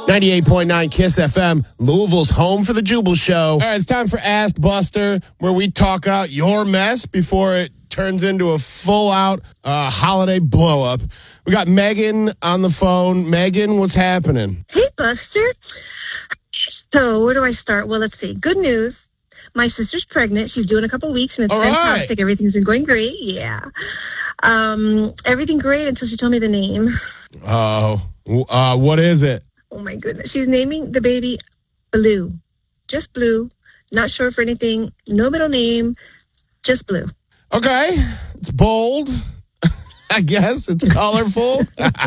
98.9 KISS FM, Louisville's home for the Jubal Show. All right, it's time for Ask Buster, where we talk out your mess before it turns into a full-out holiday blow-up. We got Megan on the phone. Megan, what's happening? Hey, Buster. So, where do I start? Well, let's see. Good news. My sister's pregnant. She's due in a couple weeks, and it's fantastic. Right. Everything's been going great. Yeah. Everything great until she told me the name. Oh. What is it? Oh, my goodness. She's naming the baby Blue. Just Blue. Not sure for anything. No middle name. Just Blue. Okay. It's bold. I guess. It's colorful.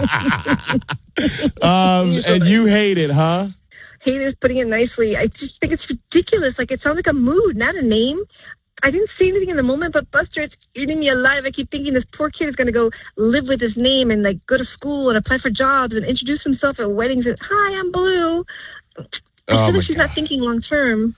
And you hate it, huh? Hate is putting it nicely. I just think it's ridiculous. Like, it sounds like a mood, not a name. I didn't see anything in the moment, but Buster, it's eating me alive. I keep thinking this poor kid is going to go live with his name and like go to school and apply for jobs and introduce himself at weddings and, hi, I'm Blue. I feel like she's not thinking long term.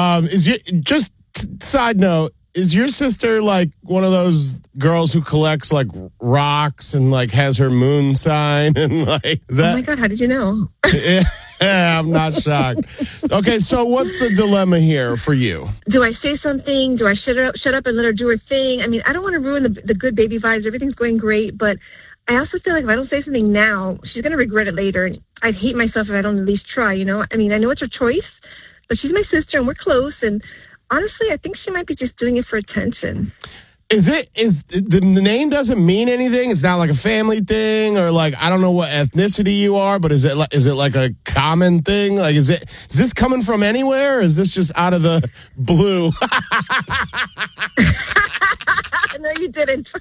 Side note, is your sister like one of those girls who collects like rocks and like has her moon sign and like is that? Oh my God, how did you know? Yeah, I'm not shocked. Okay, so what's the dilemma here for you? Do I say something? Do I shut up and let her do her thing? I mean, I don't want to ruin the good baby vibes. Everything's going great, but I also feel like if I don't say something now, she's going to regret it later. And I'd hate myself if I don't at least try, you know? I mean, I know it's her choice, but she's my sister and we're close. And honestly, I think she might be just doing it for attention. Is the name doesn't mean anything? It's not like a family thing or like, I don't know what ethnicity you are, but is it like a common thing? Like, is this coming from anywhere or is this just out of the blue? No, you didn't.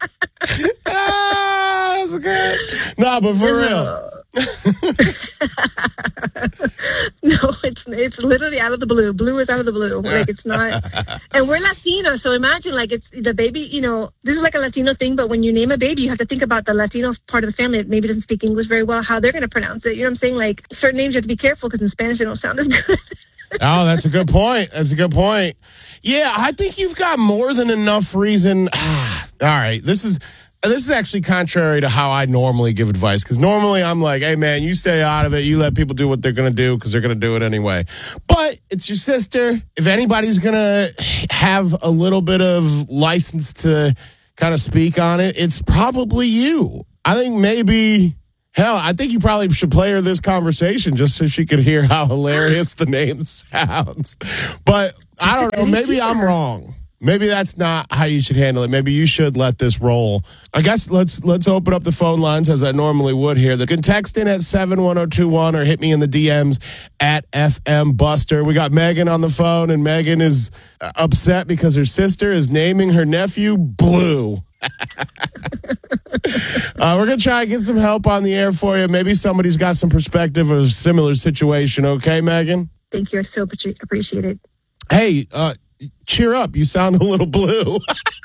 That's good. No, but for real. No, it's literally out of the blue. Blue is out of the blue. Like, it's not. And we're Latino, so imagine like it's the baby, you know, this is like a Latino thing, but when you name a baby, you have to think about the Latino part of the family that maybe doesn't speak English very well, how they're going to pronounce it. You know what I'm saying? Like, certain names you have to be careful because in Spanish they don't sound as good. Oh, that's a good point. Yeah, I think you've got more than enough reason. All right, this is actually contrary to how I normally give advice, because normally I'm like, hey, man, you stay out of it. You let people do what they're going to do because they're going to do it anyway. But it's your sister. If anybody's going to have a little bit of license to kind of speak on it, it's probably you. I think I think you probably should play her this conversation just so she could hear how hilarious the name sounds. But I don't know. Maybe I'm wrong. Maybe that's not how you should handle it. Maybe you should let this roll. I guess let's open up the phone lines as I normally would here. You can text in at 71021 or hit me in the DMs at FM Buster. We got Megan on the phone, and Megan is upset because her sister is naming her nephew Blue. We're going to try and get some help on the air for you. Maybe somebody's got some perspective of a similar situation. Okay, Megan? Thank you. I so appreciate it. Hey, cheer up. You sound a little blue.